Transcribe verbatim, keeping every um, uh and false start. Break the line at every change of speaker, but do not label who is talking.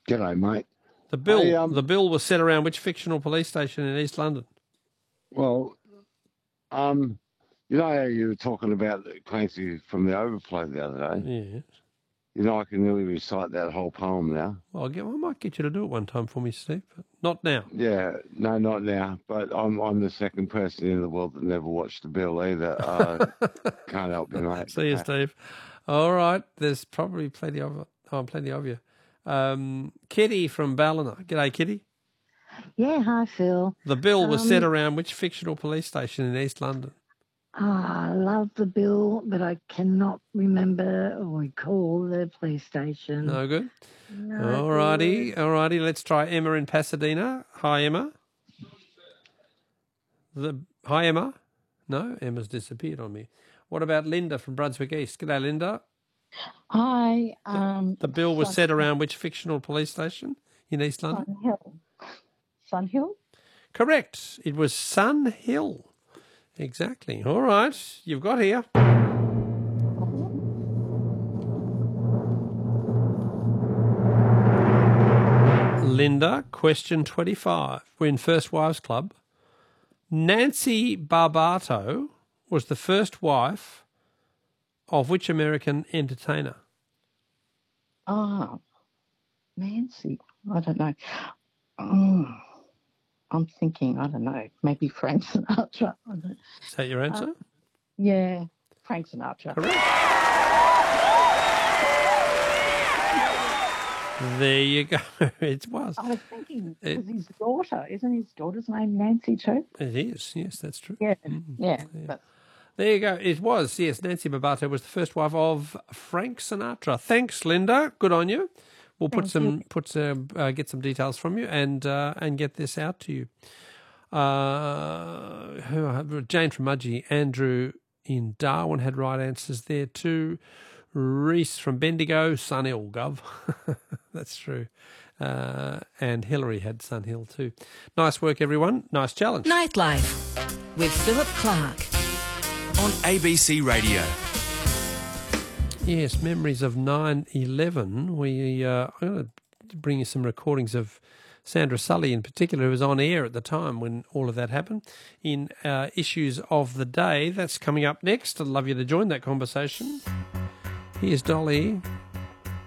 G'day, mate.
The bill,
Hey, um,
the bill was set around which fictional police station in East London?
Well, um, you know how you were talking about Clancy from the Overflow the other day?
Yes.
You know, I can nearly recite that whole poem now.
Well, I'll get, I might get you to do it one time for me, Steve, but not now.
Yeah, no, not now. But I'm I'm the second person in the world that never watched the bill either. Uh, can't help you, mate.
See you, Steve. All right, there's probably plenty of oh, plenty of you. Um, Kitty from Ballina. G'day, Kitty.
Yeah, hi, Phil.
The bill was
Um,
set around which fictional police station in East London?
Ah, I love the bill, but I cannot remember or recall the police station.
No good?
No
All righty,
good.
all righty. Let's try Emma in Pasadena. Hi, Emma. The Hi, Emma. No, Emma's disappeared on me. What about Linda from Brunswick East? G'day, Linda.
Hi. Um,
The bill was
Sun,
set around which fictional police station in East London?
Sun Hill. Sun Hill?
Correct. It was Sun Hill. Exactly. All right. You've got here. Linda, question twenty-five. We're in First Wives Club. Nancy Barbato was the first wife of which American entertainer?
Ah, Nancy. I don't know. Oh, I'm thinking, I don't know, maybe Frank Sinatra. I don't,
Is that your answer?
uh, yeah, Frank Sinatra.
Correct. There you go. It was.
I was thinking, it
It-
was his daughter. Isn't his daughter's name Nancy too?
It is. Yes, that's true.
Yeah,
Mm,
yeah.
yeah.
But
There you go. It was, yes. Nancy Barbato was the first wife of Frank Sinatra. Thanks, Linda. Good on you. We'll put
Thank
some,
you.
put some, uh, get some details from you and uh, and get this out to you. Uh, who- Jane from Mudgee, Andrew in Darwin had right answers there too. Reese from Bendigo, Sun Hill, Gov. That's true. Uh, and Hillary had Sun Hill too. Nice work, everyone. Nice challenge.
Nightlife with Philip Clark.
On A B C Radio.
Yes, memories of nine eleven. We, uh, I'm going to bring you some recordings of Sandra Sully in particular, who was on air at the time when all of that happened, in uh, Issues of the Day. That's coming up next. I'd love you to join that conversation. Here's Dolly